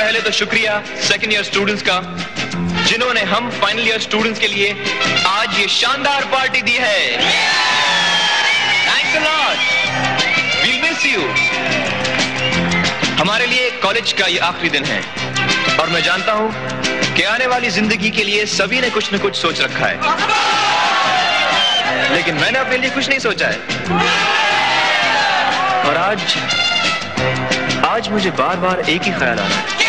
पहले तो शुक्रिया सेकंड ईयर स्टूडेंट्स का, जिन्होंने हम फाइनल ईयर स्टूडेंट्स के लिए आज ये शानदार पार्टी दी है। Thanks a lot, we miss you. हमारे लिए कॉलेज का ये आखिरी दिन है और मैं जानता हूं कि आने वाली जिंदगी के लिए सभी ने कुछ न कुछ सोच रखा है, लेकिन मैंने अपने लिए कुछ नहीं सोचा है। और आज मुझे बार बार एक ही ख्याल आ रहा है